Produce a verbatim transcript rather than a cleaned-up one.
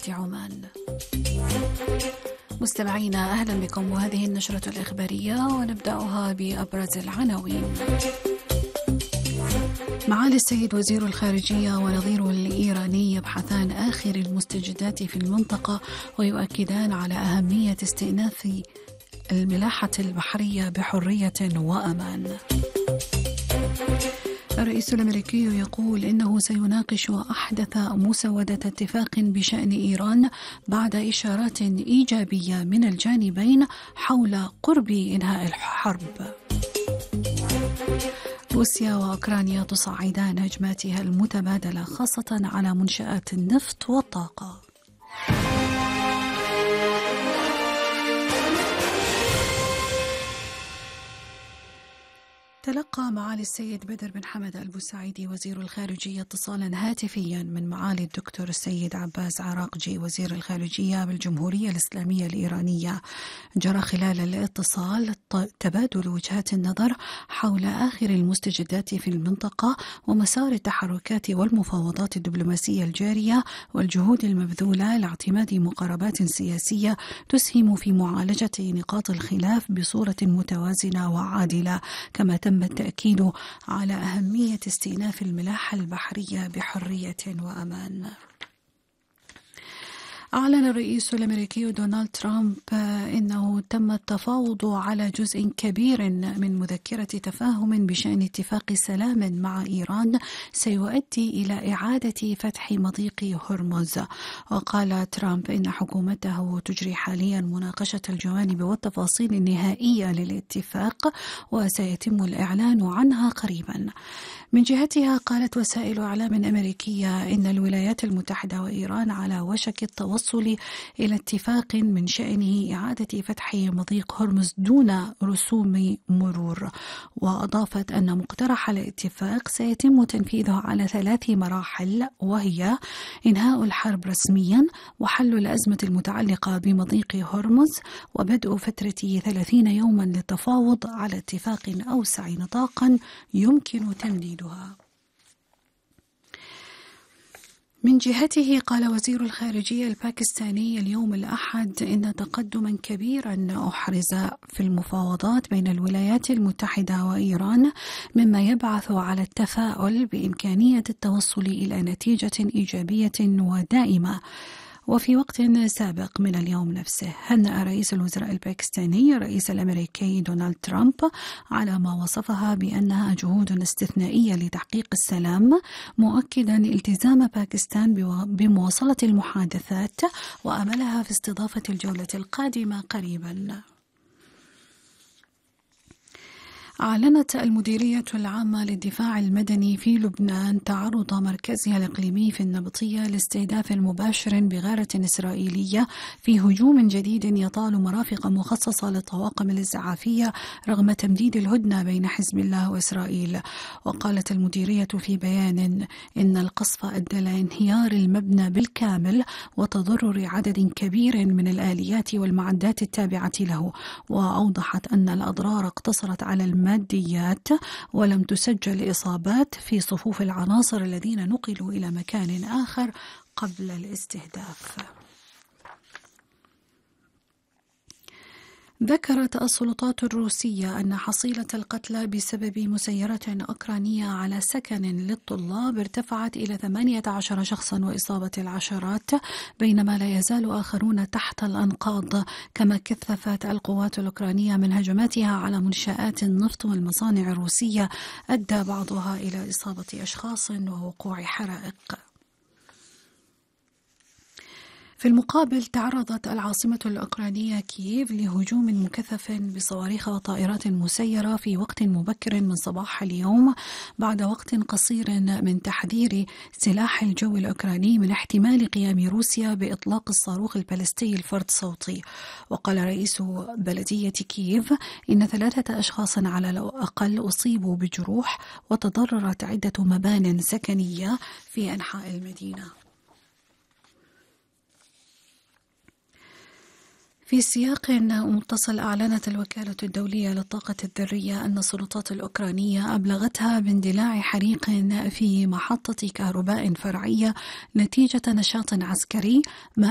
عمان. مستمعينا أهلا بكم، وهذه النشرة الإخبارية ونبدأها بأبرز العناوين. معالي السيد وزير الخارجية ونظيره الإيراني يبحثان آخر المستجدات في المنطقة ويؤكدان على أهمية استئناف الملاحة البحرية بحرية وأمان. الرئيس الأمريكي يقول إنه سيناقش أحدث مسودة اتفاق بشأن إيران بعد إشارات إيجابية من الجانبين حول قرب إنهاء الحرب. روسيا وأوكرانيا تصعدان هجماتها المتبادلة خاصة على منشآت النفط والطاقة. تلقى معالي السيد بدر بن حمد البوسعيدي وزير الخارجية اتصالا هاتفيا من معالي الدكتور السيد عباس عراقجي وزير الخارجية بالجمهورية الإسلامية الإيرانية. جرى خلال الاتصال تبادل وجهات النظر حول آخر المستجدات في المنطقة ومسار التحركات والمفاوضات الدبلوماسية الجارية والجهود المبذولة لاعتماد مقاربات سياسية تسهم في معالجة نقاط الخلاف بصورة متوازنة وعادلة، كما تم التأكيد على أهمية استئناف الملاحة البحرية بحرية وأمان. أعلن الرئيس الأمريكي دونالد ترامب إنه تم التفاوض على جزء كبير من مذكرة تفاهم بشأن اتفاق سلام مع إيران سيؤدي إلى إعادة فتح مضيق هرمز. وقال ترامب إن حكومته تجري حاليا مناقشة الجوانب والتفاصيل النهائية للاتفاق وسيتم الإعلان عنها قريبا. من جهتها قالت وسائل إعلام أمريكية إن الولايات المتحدة وإيران على وشك التوصل إلى اتفاق من شأنه إعادة فتح مضيق هرمز دون رسوم مرور. وأضافت أن مقترح الاتفاق سيتم تنفيذه على ثلاث مراحل، وهي إنهاء الحرب رسميا وحل الأزمة المتعلقة بمضيق هرمز وبدء فترة ثلاثين يوما للتفاوض على اتفاق أوسع نطاقا يمكن تمديده. من جهته قال وزير الخارجية الباكستاني اليوم الأحد إن تقدما كبيرا أحرز في المفاوضات بين الولايات المتحدة وإيران، مما يبعث على التفاؤل بإمكانية التوصل إلى نتيجة إيجابية ودائمة. وفي وقت سابق من اليوم نفسه هنأ رئيس الوزراء الباكستاني الرئيس الأمريكي دونالد ترامب على ما وصفها بأنها جهود استثنائية لتحقيق السلام، مؤكدا التزام باكستان بمواصلة المحادثات وأملها في استضافة الجولة القادمة قريبا. أعلنت المديرية العامة للدفاع المدني في لبنان تعرض مركزها الإقليمي في النبطية لاستهداف مباشر بغارة إسرائيلية في هجوم جديد يطال مرافق مخصصة للطواقم الإسعافية رغم تمديد الهدنة بين حزب الله وإسرائيل. وقالت المديرية في بيان إن القصف أدى لانهيار المبنى بالكامل وتضرر عدد كبير من الآليات والمعدات التابعة له. وأوضحت أن الأضرار اقتصرت على المبنى ماديات ولم تسجل إصابات في صفوف العناصر الذين نقلوا إلى مكان آخر قبل الاستهداف. ذكرت السلطات الروسية أن حصيلة القتلى بسبب مسيرة أوكرانية على سكن للطلاب ارتفعت إلى ثمانية عشر شخصا وإصابة العشرات، بينما لا يزال آخرون تحت الأنقاض. كما كثفت القوات الأوكرانية من هجماتها على منشآت النفط والمصانع الروسية أدى بعضها إلى إصابة أشخاص ووقوع حرائق. في المقابل تعرضت العاصمة الأوكرانية كييف لهجوم مكثف بصواريخ وطائرات مسيرة في وقت مبكر من صباح اليوم، بعد وقت قصير من تحذير سلاح الجو الأوكراني من احتمال قيام روسيا بإطلاق الصاروخ البالستي الفرد صوتي. وقال رئيس بلدية كييف إن ثلاثة أشخاص على الأقل أصيبوا بجروح وتضررت عدة مبان سكنية في أنحاء المدينة. في سياق متصل، أعلنت الوكالة الدولية للطاقة الذرية أن السلطات الأوكرانية أبلغتها باندلاع حريق في محطة كهرباء فرعية نتيجة نشاط عسكري، ما